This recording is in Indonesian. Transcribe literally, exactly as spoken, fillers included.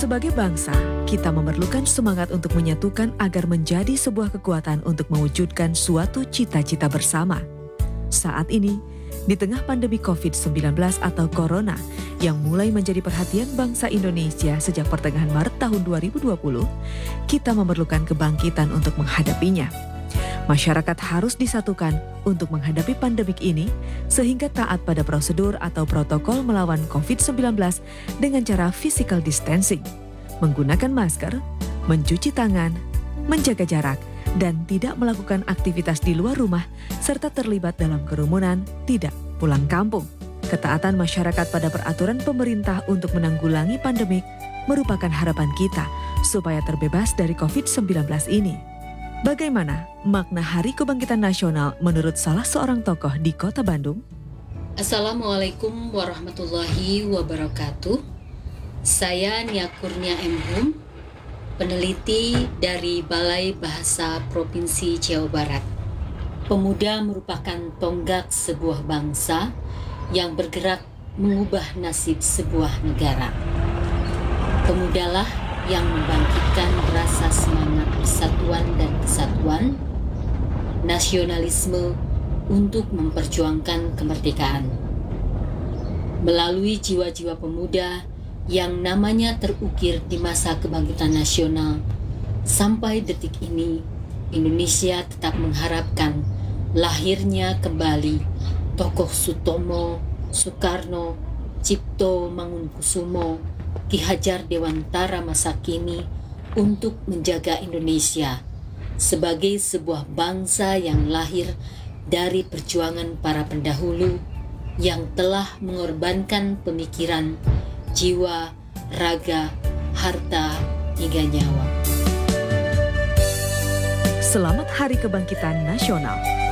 Sebagai bangsa, kita memerlukan semangat untuk menyatukan agar menjadi sebuah kekuatan untuk mewujudkan suatu cita-cita bersama. Saat ini, di tengah pandemi covid sembilan belas atau Corona yang mulai menjadi perhatian bangsa Indonesia sejak pertengahan Maret tahun dua ribu dua puluh, kita memerlukan kebangkitan untuk menghadapinya. Masyarakat harus disatukan untuk menghadapi pandemik ini sehingga taat pada prosedur atau protokol melawan covid sembilan belas dengan cara physical distancing, menggunakan masker, mencuci tangan, menjaga jarak, dan tidak melakukan aktivitas di luar rumah serta terlibat dalam kerumunan, tidak pulang kampung. Ketaatan masyarakat pada peraturan pemerintah untuk menanggulangi pandemik merupakan harapan kita supaya terbebas dari covid sembilan belas ini. Bagaimana makna Hari Kebangkitan Nasional menurut salah seorang tokoh di Kota Bandung? Assalamualaikum warahmatullahi wabarakatuh. Saya Nia Kurnia M. Hum, peneliti dari Balai Bahasa Provinsi Jawa Barat. Pemuda merupakan tonggak sebuah bangsa yang bergerak mengubah nasib sebuah negara. Pemudalah yang membangkitkan rasa semangat persatuan dan kesatuan, nasionalisme untuk memperjuangkan kemerdekaan. Melalui jiwa-jiwa pemuda yang namanya terukir di masa kebangkitan nasional, sampai detik ini Indonesia tetap mengharapkan lahirnya kembali tokoh Sutomo, Soekarno, Cipto Mangunkusumo, Ki Hajar Dewantara masa kini untuk menjaga Indonesia sebagai sebuah bangsa yang lahir dari perjuangan para pendahulu yang telah mengorbankan pemikiran, jiwa, raga, harta, hingga nyawa. Selamat Hari Kebangkitan Nasional.